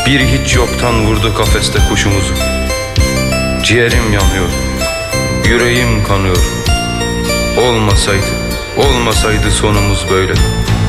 Bir hiç yoktan vurdu kafeste kuşumuzu. Ciğerim yanıyor, yüreğim kanıyor. Olmasaydı sonumuz böyle.